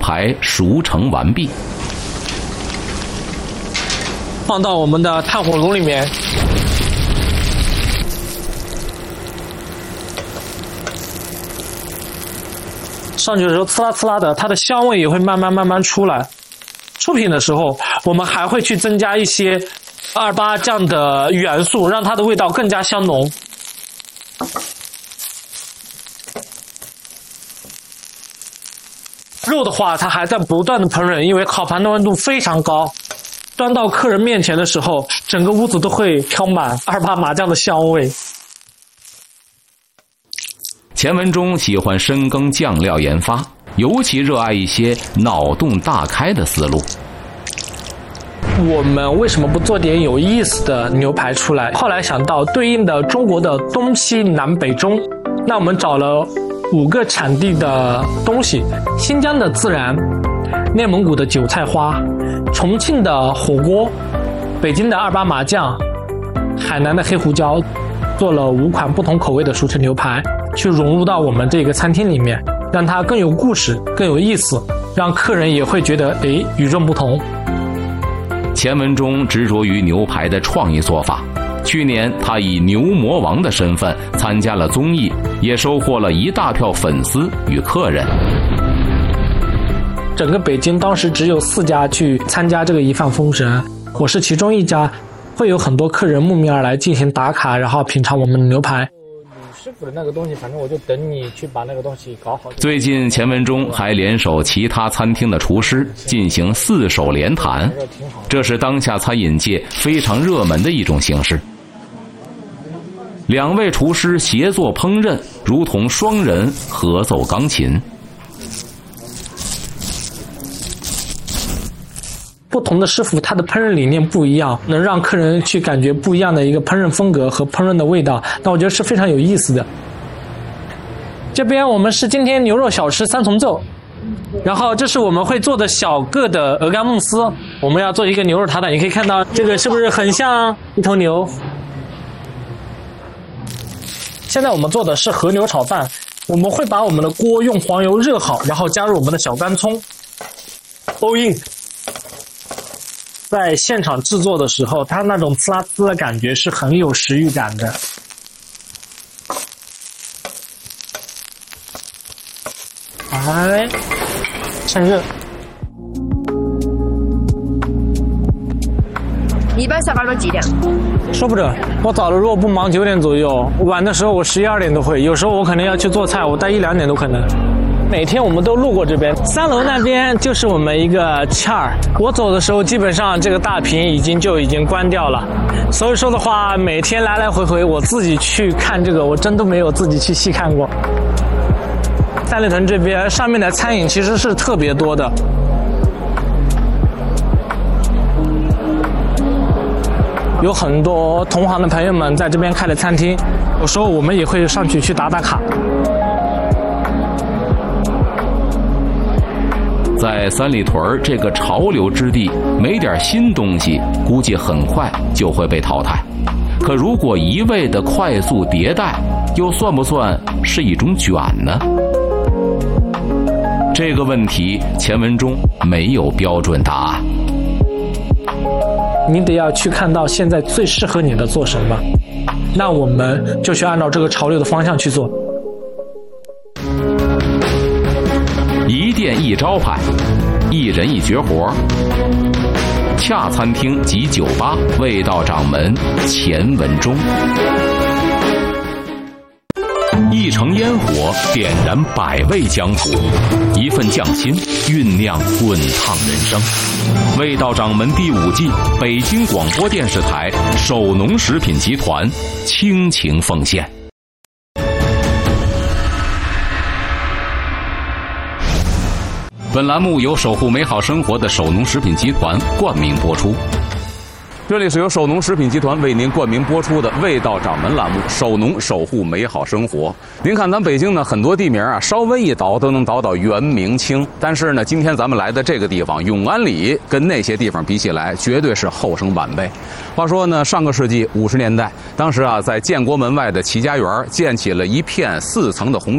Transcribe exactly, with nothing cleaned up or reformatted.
排熟成完毕， 放到我们的炭火炉里面。上去的时候呲啦呲啦的，它的香味也会慢慢慢慢出来。出品的时候，我们还会去增加一些二八酱的元素，让它的味道更加香浓。肉的话，它还在不断的烹饪，因为烤盘的温度非常高。端到客人面前的时候，整个屋子都会飘满二八麻酱的香味。 钱文忠喜欢深耕酱料研发，尤其热爱一些脑洞大开的思路。 我们为什么不做点有意思的牛排出来？后来想到对应的中国的东西南北中，那我们找了五个产地的东西：新疆的孜然、内蒙古的韭菜花、重庆的火锅、北京的二八麻酱、海南的黑胡椒，做了五款不同口味的熟成牛排，去融入到我们这个餐厅里面，让它更有故事、更有意思，让客人也会觉得诶与众不同。 钱文忠执着于牛排的创意做法，去年他以牛魔王的身份参加了综艺，也收获了一大票粉丝与客人。 整个北京当时只有四家去参加这个一饭封神，我是其中一家，会有很多客人慕名而来进行打卡，然后品尝我们的牛排。 你师傅的那个东西，反正我就等你去把那个东西搞好。 最近钱文忠还联手其他餐厅的厨师进行四手联弹，这是当下餐饮界非常热门的一种形式。两位厨师协作烹饪，如同双人合奏钢琴。 不同的师傅他的烹饪理念不一样，能让客人去感觉不一样的一个烹饪风格和烹饪的味道，那我觉得是非常有意思的。这边我们是今天牛肉小吃三重奏，然后这是我们会做的小个的鹅肝慕斯，我们要做一个牛肉塔塔，你可以看到这个是不是很像一头牛。现在我们做的是和牛炒饭，我们会把我们的锅用黄油热好，然后加入我们的小干葱 all in。在现场制作的时候，它那种呲啦呲的感觉是很有食欲感的。哎，趁热。 你一般下班都几点？ 说不准，我早了如果不忙九点左右，晚的时候我十一二点都会，有时候我可能要去做菜，我待一两点都可能。每天我们都路过这边，三楼那边就是我们一个欠儿。我走的时候，基本上这个大屏已经就已经关掉了。所以说的话，每天来来回回，我自己去看这个，我真都没有自己去细看过。三里屯这边上面的餐饮其实是特别多的，有很多同行的朋友们在这边开了餐厅，有时候我们也会上去去打打卡。 在三里屯这个潮流之地，没点新东西，估计很快就会被淘汰。可如果一味的快速迭代，又算不算是一种卷呢？这个问题，钱文忠没有标准答案。 你得要去看到现在最适合你的做什么，那我们就去按照这个潮流的方向去做。 一店一招牌，一人一绝活。恰餐厅及酒吧味道掌门钱文忠。一城烟火点燃百味江湖，一份匠心酝酿滚烫人生。味道掌门第五季，北京广播电视台首农食品集团倾情奉献。本栏目由守护美好生活的首农食品集团冠名播出。 这里是由首农食品集团为您冠名播出的味道掌门栏目，首农守护美好生活。您看咱北京呢，很多地名啊，稍微一倒都能倒到元明清，但是呢，今天咱们来的这个地方永安里，跟那些地方比起来，绝对是后生晚辈。话说呢，上个世纪五十年代，当时啊，在建国门外的齐家园建起了一片四层的红